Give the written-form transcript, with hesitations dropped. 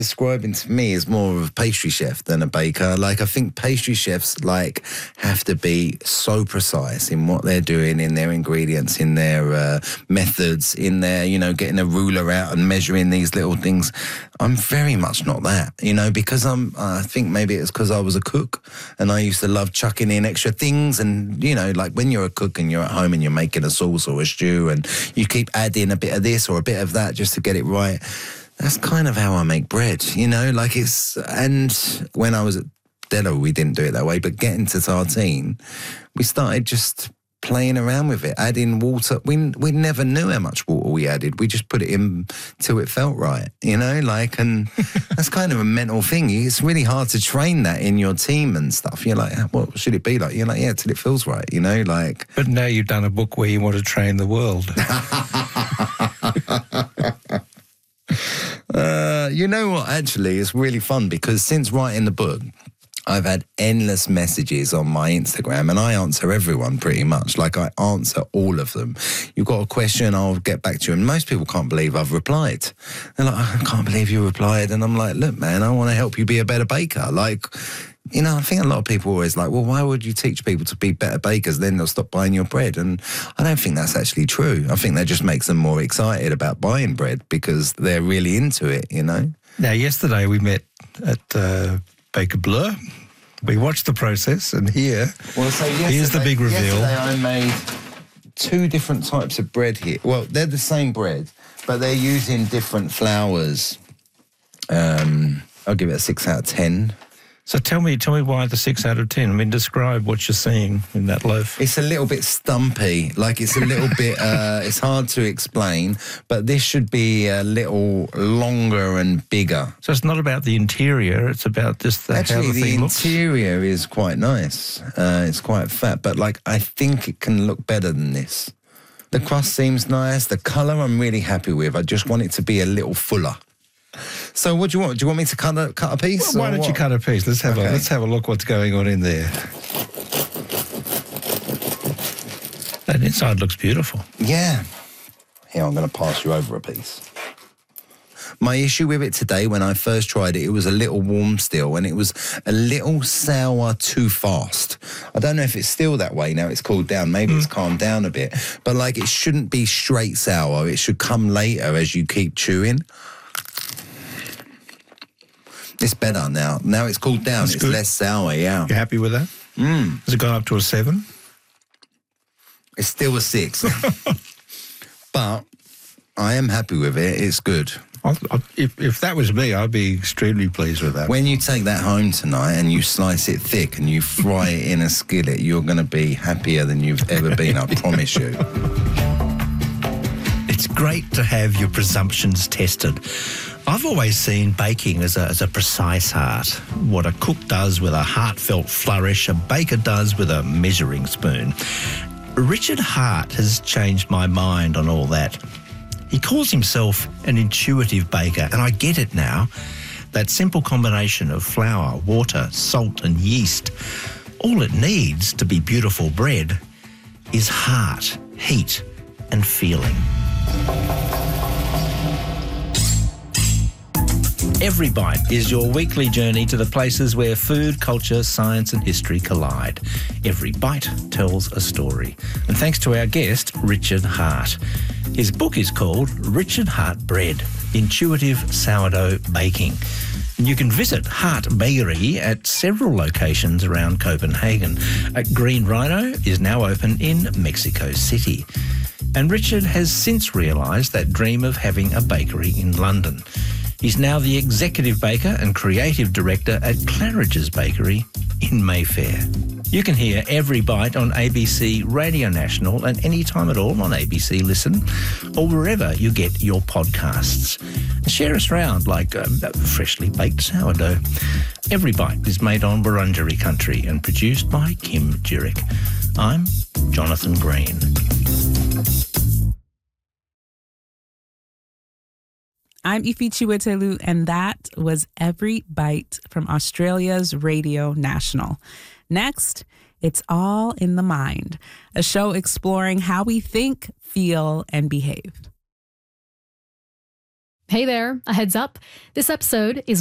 Describing to me is more of a pastry chef than a baker. Like, I think pastry chefs, like, have to be so precise in what they're doing, in their ingredients, in their methods, in their, you know, getting a ruler out and measuring these little things. I'm very much not that, you know, because I think maybe it's because I was a cook and I used to love chucking in extra things. And, you know, like when you're a cook and you're at home and you're making a sauce or a stew and you keep adding a bit of this or a bit of that just to get it right. That's kind of how I make bread, you know, like and when I was at Dello, we didn't do it that way, but getting to Tartine, we started just playing around with it, adding water. We never knew how much water we added. We just put it in till it felt right, you know, like, and that's kind of a mental thing. It's really hard to train that in your team and stuff. You're like, what should it be like? You're like, yeah, till it feels right, you know, like. But now you've done a book where you want to train the world. You know what, actually, it's really fun because since writing the book, I've had endless messages on my Instagram and I answer everyone pretty much. Like, I answer all of them. You've got a question, I'll get back to you. And most people can't believe I've replied. They're like, I can't believe you replied. And I'm like, look, man, I want to help you be a better baker. Like, you know, I think a lot of people are always like, well, why would you teach people to be better bakers? Then they'll stop buying your bread. And I don't think that's actually true. I think that just makes them more excited about buying bread because they're really into it, you know? Now, yesterday we met at Baker Bleu. We watched the process, and here's the big reveal. Yesterday I made 2 different types of bread here. Well, they're the same bread, but they're using different flours. I'll give it a 6 out of 10. So tell me why the 6 out of 10? I mean, describe what you're seeing in that loaf. It's a little bit stumpy, like it's a little bit, it's hard to explain, but this should be a little longer and bigger. So it's not about the interior, it's about just how the thing looks? Actually, the interior is quite nice. It's quite fat, but like I think it can look better than this. The crust seems nice. The colour I'm really happy with. I just want it to be a little fuller. So what do you want? Do you want me to cut a piece? Well, why don't you cut a piece? Let's have a look what's going on in there. That inside looks beautiful. Yeah. Here, I'm going to pass you over a piece. My issue with it today, when I first tried it, it was a little warm still, and it was a little sour too fast. I don't know if it's still that way now. It's cooled down. Maybe it's calmed down a bit. But, like, it shouldn't be straight sour. It should come later as you keep chewing. It's better now. Now it's cooled down. It's less sour, yeah. You happy with that? Has it gone up to a 7? It's still a 6. But I am happy with it. It's good. If that was me, I'd be extremely pleased with that. When you take that home tonight and you slice it thick and you fry it in a skillet, you're going to be happier than you've ever been, I promise you. It's great to have your presumptions tested. I've always seen baking as a precise art. What a cook does with a heartfelt flourish, a baker does with a measuring spoon. Richard Hart has changed my mind on all that. He calls himself an intuitive baker, and I get it now. That simple combination of flour, water, salt and yeast, all it needs to be beautiful bread is heart, heat and feeling. Every Bite is your weekly journey to the places where food, culture, science and history collide. Every bite tells a story. And thanks to our guest, Richard Hart. His book is called Richard Hart Bread, Intuitive Sourdough Baking. And you can visit Hart Bakery at several locations around Copenhagen. Green Rhino is now open in Mexico City. And Richard has since realised that dream of having a bakery in London. He's now the executive baker and creative director at Claridge's Bakery in Mayfair. You can hear Every Bite on ABC Radio National and any time at all on ABC Listen or wherever you get your podcasts. Share us around like freshly baked sourdough. Every Bite is made on Wurundjeri country and produced by Kim Jurek. I'm Jonathan Green. I'm Ifi Chiwetelu, and that was Every Bite from Australia's Radio National. Next, It's All in the Mind, a show exploring how we think, feel, and behave. Hey there, a heads up. This episode is